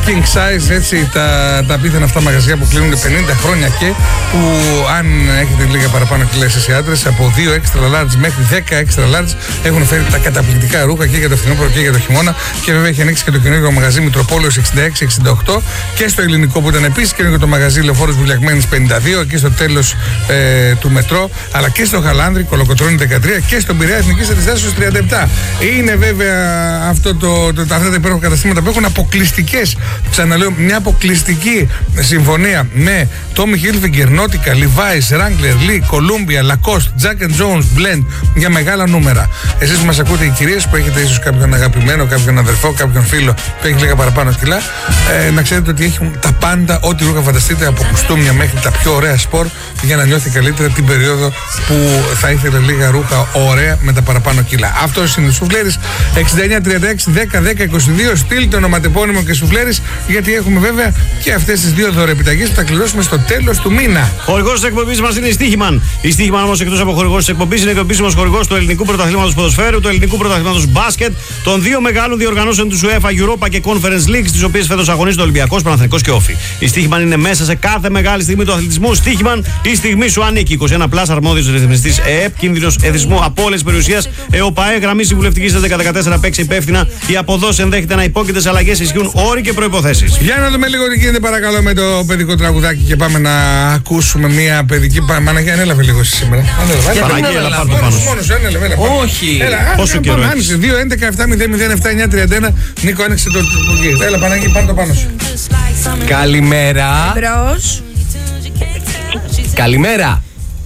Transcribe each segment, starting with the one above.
King Size, έτσι, τα απίθανα αυτά μαγαζιά που κλείνουν 50 χρόνια και που αν έχετε λίγα παραπάνω κιλές εσείς οι άντρες, από 2 extra large μέχρι 10 extra large έχουν φέρει τα καταπληκτικά ρούχα και για το φθινόπωρο και για το χειμώνα. Και βέβαια έχει ανοίξει και το καινούργιο μαγαζί Μητροπόλεως 66-68 και στο ελληνικό που ήταν επίσης καινούργιο το μαγαζί Λεωφόρος Βουλιαγμένης 52 και στο τέλος του μετρό, αλλά και στο Χαλάνδρη, Κολοκοτρώνη 13 και στον Πειραιά Εθνικής Αντιστάσεως 37. Είναι βέβαια αυτά τα υπέροχα καταστήματα που έχουν αποκλειστικές, ξαναλέω, μια αποκλειστική συμφωνία με Tommy Hilfiger, Nautica, Levi's, Wrangler, Lee, Columbia, Lacoste, Jack & Jones, Blend για μεγάλα νούμερα. Εσείς που μας ακούτε, οι κυρίες που έχετε ίσως κάποιον αγαπημένο, κάποιον αδερφό, κάποιον φίλο που έχει λίγα παραπάνω κιλά, να ξέρετε ότι έχουν τα πάντα, ό,τι ρούχα φανταστείτε, από κουστούμια μέχρι τα πιο ωραία σπορ, για να νιώθει καλύτερα την περίοδο που θα ήθελε λίγα ρούχα ωραία με τα παραπάνω κιλά. Αυτό είναι ο Σουφλέρης 6936-10-10-22. Στείλτε ονοματεπώνυμο και Σουφλέρης, γιατί έχουμε βέβαια και αυτές τις δύο δωρεοεπιταγές που θα κληρώσουμε στο τέλος του μήνα. Χορηγός της εκπομπής μας είναι η Στίχημαν. Η Στίχημαν όμως, εκτός από χορηγός της εκπομπής, είναι και ο επίσημος χορηγός του ελληνικού πρωταθλήματος ποδοσφαίρου, του ελληνικού πρωταθλήματος μπάσκετ, των δύο μεγάλων διοργανώσεων του UEFA, Europa και Conference League, στις οποίες φέτος αγωνίζονται ο Ολυμπιακός, Παναθηναϊκός και Όφη. Η Στίχημαν είναι μέσα σε κάθε μεγάλη στιγμή του αθλητισμού. Στίχημαν, η στιγμή σου ανήκει. 21+, αρμόδιος ρυθμιστής ΕΕΠ, κίνδυνος εθισμού από όλες τις περιουσίες. ΕΟΠΑΕ, γραμμή συμβουλευτική στα 1014, παίξει υπεύθυνα. Οι αποδόσεις ενδέχεται να υπόκειται σε αλλαγές, ισχύουν όροι και προϋποθέσεις. Για να δούμε λίγο τι γίνεται, παρακαλώ, με το παιδικό τραγουδάκι και πάμε να ακούσουμε μια παιδική. Παναγία, ανέλαβε λίγο σήμερα. Παναγία, έλα, πάρ' το πάνω σου. Όχι. Πόσο καιρό έχεις? 2-11-7-0-0-7-9-31. Νίκο, άνοιξε το τουρκί. Έλα, Παναγία, πάρ' το πάνω σου. Καλημέρα. Μπρος. Καλημέρα.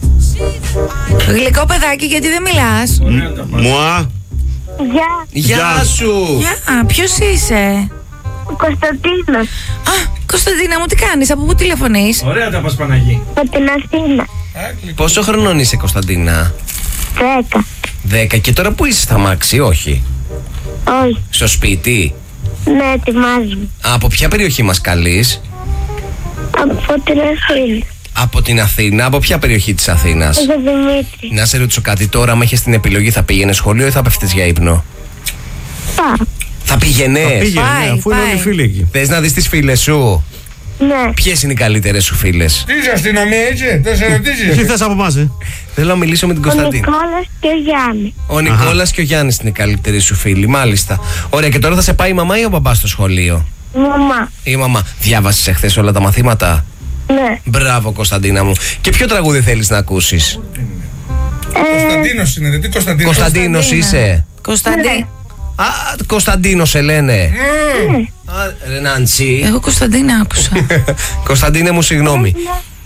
Γλυκό παιδάκι, γιατί δεν μιλάς? Μουά. Γεια σου. Γεια, ποιος είσαι? Κωνσταντίνος. Α, Κωνσταντίνα μου, τι κάνεις, από πού τηλεφωνείς? Ωραία τα πας, Παναγί. Από την Αθήνα. Πόσο χρονών είσαι, Κωνσταντίνα? 10. 10. Και τώρα που είσαι στα μάξι? Όχι. Όχι. Στο σπίτι? Ναι, ετοιμάζουμε. Από ποια περιοχή μας καλείς? Από την Αθήνα. Από την Αθήνα. Από ποια περιοχή της Αθήνας? Από Δημήτρη. Να σε ρωτήσω κάτι τώρα, άμα είχες την επιλογή, θα πήγαινε σχολείο ή θα πέφτεις για ύπνο? Θα πήγαινες? Πήγαινε, Πάει, αφού είναι πάει. όλοι φίλοι εκεί. Θες να δεις τις φίλες σου? Ναι. Ποιες είναι οι καλύτερες σου φίλες? Τι είσαι, αστυνομία, έτσι, δεν σε ρωτήσεις? Τι θες από εμάς, Θέλω να μιλήσω με την Ο Κωνσταντίνα. Νικόλας και ο Γιάννη. Ο Νικόλας και ο Γιάννης είναι οι καλύτεροι σου φίλοι, μάλιστα. Ωραία, και τώρα θα σε πάει η μαμά ή ο μπαμπάς στο σχολείο? Μαμά. Η μαμά. Διάβασες εχθές όλα τα μαθήματα? Ναι. Μπράβο, Κωνσταντίνα μου. Και ποιο τραγούδι θέλεις να ακούσεις? Κωνσταντίνος είναι, τι Κωνσταντίνος? Κωνσταντίνος είσαι? Κωνσταντίνα. Α, Κωνσταντίνο σε λένε. Ρενάντσι. Εγώ Κωνσταντίνα άκουσα. Κωνσταντίνε μου, συγγνώμη.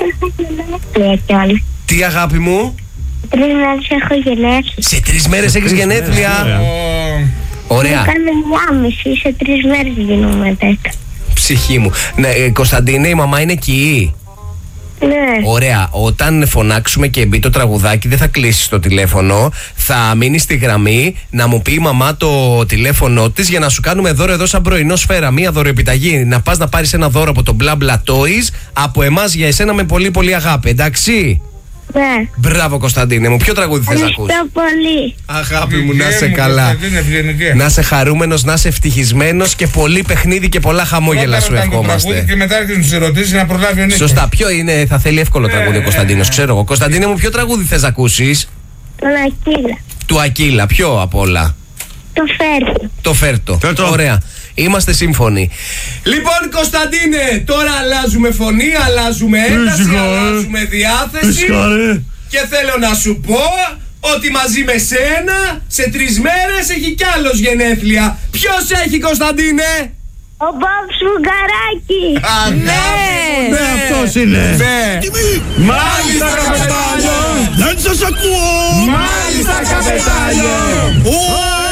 Τι, αγάπη μου? 3 μέρες έχω γενέθλια. Σε 3 μέρες έχεις γενέθλια? Ωραία. Κάνε 1,5. Σε 3 μέρες γίνομαι 10. Ψυχή μου. Ναι, Κωνσταντίνε, η μαμά είναι εκεί. Ναι. Ωραία. Όταν φωνάξουμε και μπει το τραγουδάκι, δεν θα κλείσεις το τηλέφωνο. Θα μείνει στη γραμμή να μου πει η μαμά το τηλέφωνο της για να σου κάνουμε δώρο εδώ σαν πρωινό σφαίρα. Μία δωροεπιταγή. Να πας να πάρεις ένα δώρο από το Bla Bla Toys από εμάς για εσένα με πολύ πολύ αγάπη. Εντάξει. Ναι. Μπράβο, Κωνσταντίνε μου. Ποιο τραγούδι θες να ακούσεις? Ευχαριστώ πολύ. Αγάπη μου, να είσαι καλά. Να είσαι χαρούμενος, να είσαι ευτυχισμένος και πολύ παιχνίδι και πολλά χαμόγελα σου ευχόμαστε. Και μετά έρχεται τις ερωτήσεις να προλάβει ο Νίκος. Σωστά. Ποιο είναι, θα θέλει εύκολο τραγούδι ο Κωνσταντίνος, ξέρω εγώ. Κωνσταντίνε μου, ποιο τραγούδι θες να ακούσεις? Τον Ακύλα. Του Ακύλα, ποιο απ' όλα? Το φέρνω. Το φέρτο. Ωραία. Είμαστε σύμφωνοι. Λοιπόν, Κωνσταντίνε, τώρα αλλάζουμε φωνή, αλλάζουμε ένταση, αλλάζουμε διάθεση. Και θέλω να σου πω ότι μαζί με σένα σε 3 μέρες έχει κι άλλος γενέθλια. Ποιος έχει, Κωνσταντίνε? Ο Μπαμπς Φουγκαράκη. Ναι, αυτός είναι. Μάλιστα, καπετάνιο. Δεν σας ακούω. Μάλιστα, καπετάνιο.